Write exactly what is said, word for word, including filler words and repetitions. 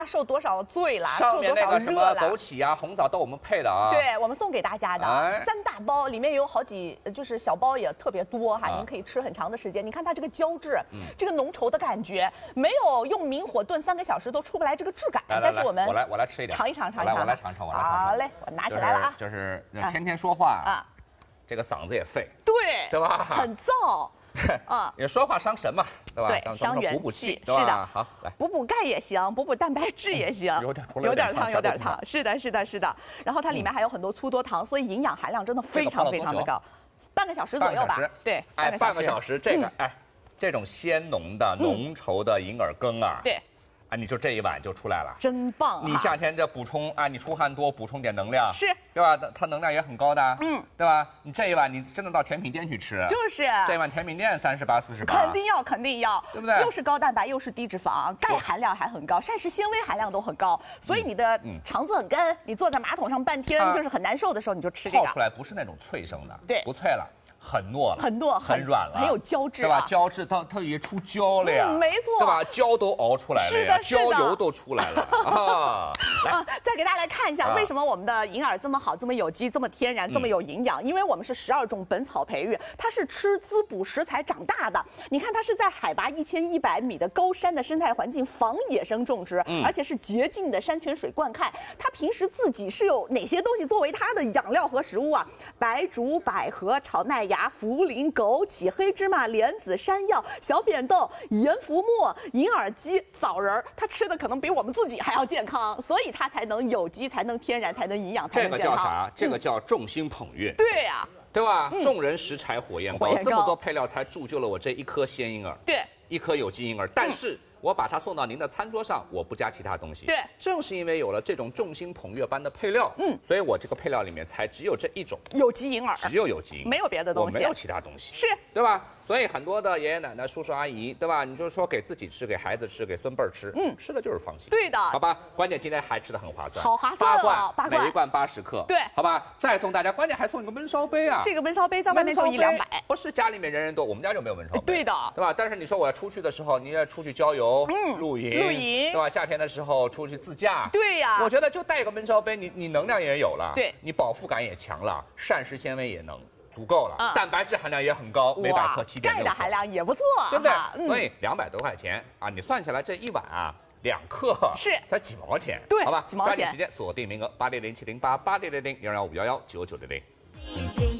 受多少罪啦， 上面那个什么枸杞啊、红枣豆我们配的啊。 对，我们送给大家的、 哎、 三大包，里面有好几，就是小包也特别多哈，啊、您可以吃很长的时间。你看它这个胶质，嗯、这个浓稠的感觉，没有用明火炖三个小时都出不来这个质感。 来来但是我们我来我来吃一点， 尝一尝，尝一尝。 我来尝尝，我来尝尝。 好嘞，我拿起来了啊。 就是天天说话啊，这个嗓子也废。 对， 对吧？ 很燥。 啊，也说话伤神嘛，对吧？ 对，伤元气， 是的。好，来补补钙也行，补补蛋白质也行， 有点有点烫，有点烫。是的，是的，是的。然后它里面还有很多粗多糖，所以营养含量真的非常非常的高。半个小时左右吧。对， 哎，半个小时，这个哎，这种鲜浓的、浓稠的银耳羹啊， 对。 啊，你就这一碗就出来了， 真棒！ 你夏天这补充啊，你出汗多，补充点能量， 是， 对吧？它能量也很高的， 嗯， 对吧？你这一碗你真的到甜品店去吃， 就是这一碗甜品店三十八、四十八， 肯定要，肯定要， 对不对？ 又是高蛋白，又是低脂肪，钙含量还很高，膳食纤维含量都很高，所以你的肠子很干，你坐在马桶上半天就是很难受的时候，你就吃这个。 泡出来不是那种脆生的， 对， 不脆了。很糯了， 很糯， 很软了， 很有胶质， 对吧？胶质它它也出胶了呀， 嗯，没错， 对吧？胶都熬出来了呀，胶油都出来了啊！ 啊，再给大家来看一下，为什么我们的银耳这么好，这么有机，这么天然，这么有营养？因为我们是十二种本草培育，它是吃滋补食材长大的。你看，它是在海拔一千一百米的高山的生态环境防野生种植，而且是洁净的山泉水灌溉。它平时自己是有哪些东西作为它的养料和食物啊？白术、百合、炒麦芽、茯苓、枸杞、黑芝麻、莲子、山药、小扁豆、盐浮沫、银耳鸡、枣仁，它吃的可能比我们自己还要健康，所以它才能有机，才能天然，才能营养，才能健康。 这个叫啥？这个叫众星捧月。 对呀， 对吧？众人拾柴火焰高，这么多配料才铸就了我这一颗鲜银耳， 对， 一颗有机银耳。但是我把它送到您的餐桌上，我不加其他东西。 对， 正是因为有了这种众星捧月般的配料，嗯，所以我这个配料里面才只有这一种有机银耳， 只有有机银耳， 没有别的东西， 我没有其他东西， 是， 对吧？所以很多的爷爷奶奶、叔叔阿姨，对吧？你就说给自己吃，给孩子吃，给孙辈儿吃，嗯，吃了就是放心。 对的， 好吧。关键今天还吃的很划算， 好划算哦，八罐，每一罐八十克， 对， 好吧。再送大家，关键还送一个焖烧杯啊！ 这个焖烧杯在外面就一两百， 不是家里面人人多，我们家就没有焖烧杯， 对的， 对吧？但是你说我要出去的时候，你要出去郊游、嗯，露营， 露营， 对吧？夏天的时候出去自驾， 对呀。 我觉得就带一个焖烧杯，你你能量也有了， 对， 你饱腹感也强了，膳食纤维也能。足够了，嗯、蛋白质含量也很高，每百克七点六。 钙的含量也不错， 对不对？嗯、所以两百多块钱啊，你算下来这一碗啊，两克是才几毛钱， 对， 好吧？ 几毛钱。 抓紧时间锁定名额八六零七零八八六零零零幺五幺幺九九零零。